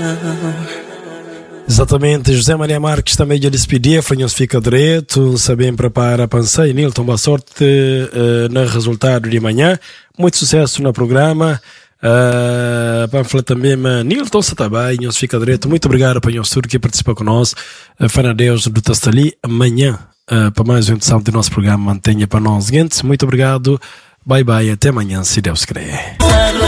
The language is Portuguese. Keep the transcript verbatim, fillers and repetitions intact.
Exatamente, José Maria Marques também já despedia, foi fica direito, sabem prepara pensar, e Nilton, boa sorte uh, no resultado de manhã, muito sucesso no programa. Uh, para falar também, Nilton, se está bem, nós fica direito, muito obrigado para nós tudo que participa conosco, uh, fã a Deus do Tastali, amanhã, uh, para mais uma edição do nosso programa, mantenha para nós, gente, muito obrigado, bye bye, até amanhã, se Deus quiser.